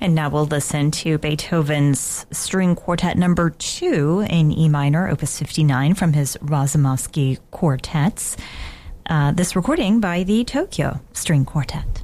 And now we'll listen to Beethoven's String Quartet Number 2 in E minor, Opus 59, from his Razumovsky Quartets. This recording by the Tokyo String Quartet.